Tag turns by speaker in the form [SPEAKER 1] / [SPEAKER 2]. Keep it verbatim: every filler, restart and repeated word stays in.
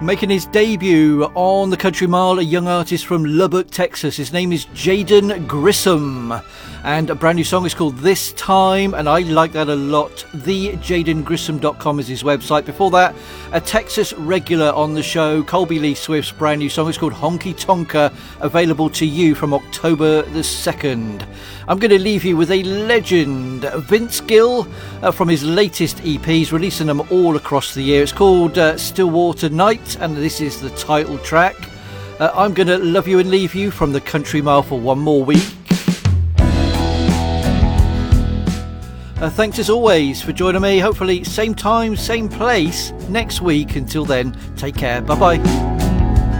[SPEAKER 1] Making his debut on the Country Mile, a young artist from Lubbock, Texas. His name is Jaden Grissom, and a brand new song is called This Time, and I like that a lot. the jaden grissom dot com is his website. Before that, a Texas regular on the show, Colby Lee Swift's brand new song is called Honky Tonka, available to you from October the second. I'm going to leave you with a legend, Vince Gill, uh, from his latest E Ps, releasing them all across the year. It's called uh, Stillwater Night, and this is the title track. Uh, I'm going to love you and leave you from the Country Mile for one more week. Uh, thanks as always for joining me. Hopefully same time, same place next week. Until then, take care. Bye bye.